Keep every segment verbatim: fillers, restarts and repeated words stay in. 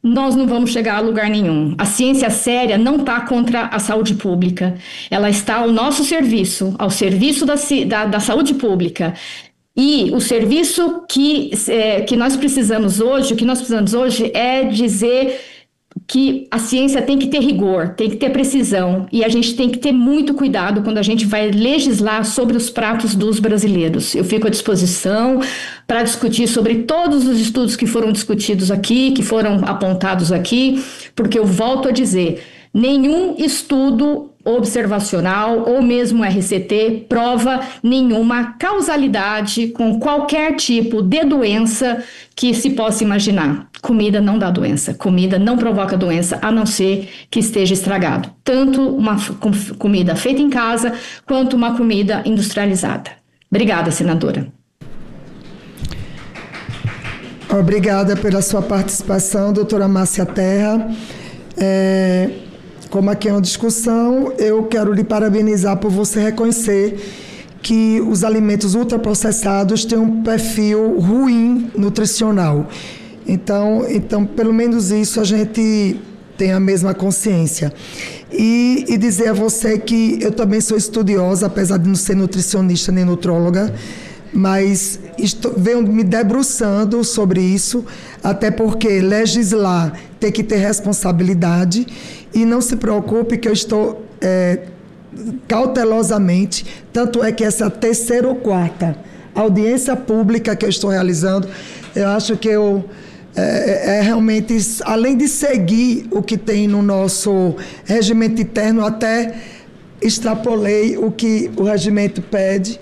nós não vamos chegar a lugar nenhum. A ciência séria não está contra a saúde pública. Ela está ao nosso serviço, ao serviço da, da, da saúde pública. E o serviço que, é, que nós precisamos hoje, o que nós precisamos hoje é dizer que a ciência tem que ter rigor, tem que ter precisão, e a gente tem que ter muito cuidado quando a gente vai legislar sobre os pratos dos brasileiros. Eu fico à disposição para discutir sobre todos os estudos que foram discutidos aqui, que foram apontados aqui, porque eu volto a dizer, nenhum estudo observacional ou mesmo R C T prova nenhuma causalidade com qualquer tipo de doença que se possa imaginar. Comida não dá doença, comida não provoca doença, a não ser que esteja estragado. Tanto uma comida feita em casa, quanto uma comida industrializada. Obrigada, senadora. Obrigada pela sua participação, doutora Márcia Terra. É... Como aqui é uma discussão, eu quero lhe parabenizar por você reconhecer que os alimentos ultraprocessados têm um perfil ruim nutricional. Então, então, pelo menos isso a gente tem a mesma consciência. E, e dizer a você que eu também sou estudiosa, apesar de não ser nutricionista nem nutróloga, mas estou, venho me debruçando sobre isso, até porque legislar tem que ter responsabilidade. E não se preocupe que eu estou é, cautelosamente, tanto é que essa terceira ou quarta audiência pública que eu estou realizando, eu acho que eu é, é realmente, além de seguir o que tem no nosso regimento interno, até extrapolei o que o regimento pede,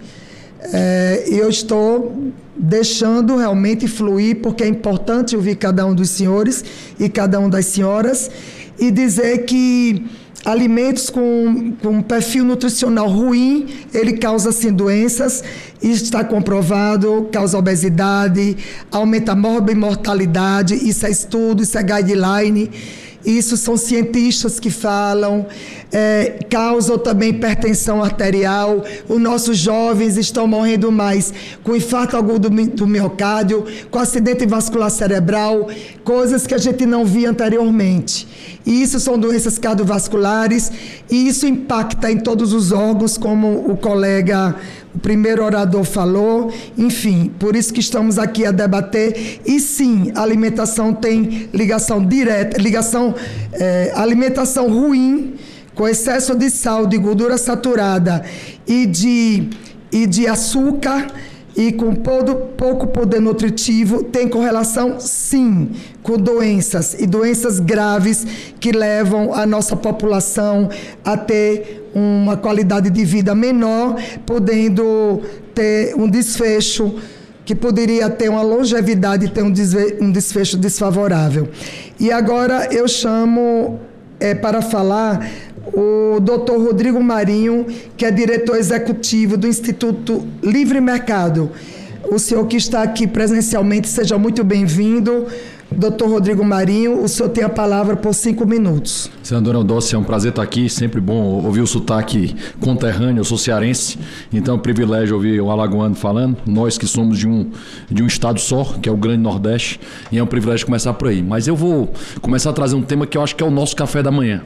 é, e eu estou deixando realmente fluir, porque é importante ouvir cada um dos senhores e cada uma das senhoras, e dizer que alimentos com, com perfil nutricional ruim, ele causa sim doenças, isso está comprovado, causa obesidade, aumenta a morbimortalidade, isso é estudo, isso é guideline, isso são cientistas que falam, é, causam também hipertensão arterial, os nossos jovens estão morrendo mais com infarto agudo do, do miocárdio, com acidente vascular cerebral, coisas que a gente não via anteriormente. E isso são doenças cardiovasculares, e isso impacta em todos os órgãos, como o colega, o primeiro orador falou. Enfim, por isso que estamos aqui a debater. E sim, a alimentação tem ligação direta, ligação, é, alimentação ruim, com excesso de sal, de gordura saturada e de, e de açúcar, e com pouco poder nutritivo, tem correlação, sim, com doenças, e doenças graves que levam a nossa população a ter uma qualidade de vida menor, podendo ter um desfecho que poderia ter uma longevidade e ter um desfecho desfavorável. E agora eu chamo é, para falar o doutor Rodrigo Marinho, que é diretor executivo do Instituto Livre Mercado. O senhor que está aqui presencialmente, seja muito bem-vindo. doutor Rodrigo Marinho, o senhor tem a palavra por cinco minutos. Senadora Eudócia, é um prazer estar aqui, sempre bom ouvir o sotaque conterrâneo, eu sou cearense, então é um privilégio ouvir o alagoano falando, nós que somos de um, de um estado só, que é o Grande Nordeste, e é um privilégio começar por aí. Mas eu vou começar a trazer um tema que eu acho que é o nosso café da manhã.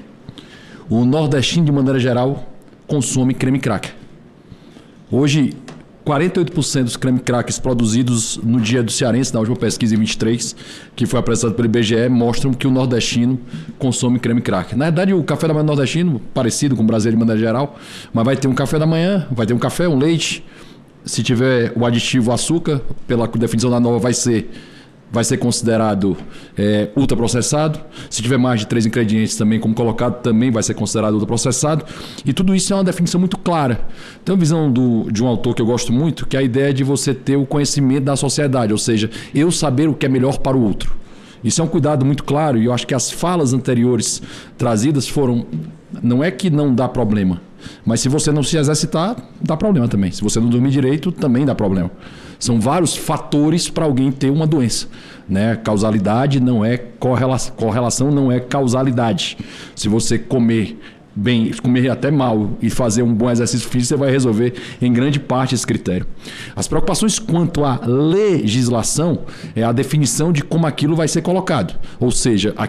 O nordestino, de maneira geral, consome creme cracker. Hoje, quarenta e oito por cento dos creme crackers produzidos no Dia do Cearense, na última pesquisa em vinte e três, que foi apresentada pelo I B G E, mostram que o nordestino consome creme cracker. Na verdade, o café da manhã nordestino, parecido com o brasileiro de maneira geral, mas vai ter um café da manhã, vai ter um café, um leite. Se tiver o aditivo açúcar, pela definição da norma, vai ser... vai ser considerado é, ultraprocessado. Se tiver mais de três ingredientes também, como colocado, também vai ser considerado ultraprocessado. E tudo isso é uma definição muito clara. Tem uma visão do, de um autor que eu gosto muito, que é a ideia de você ter o conhecimento da sociedade, ou seja, eu saber o que é melhor para o outro. Isso é um cuidado muito claro, e eu acho que as falas anteriores trazidas foram... Não é que não dá problema, mas se você não se exercitar, dá problema também. Se você não dormir direito, também dá problema. São vários fatores para alguém ter uma doença, né? Causalidade não é correlação, correlação não é causalidade. Se você comer bem, comer até mal e fazer um bom exercício físico, você vai resolver em grande parte esse critério. As preocupações quanto à legislação é a definição de como aquilo vai ser colocado. Ou seja,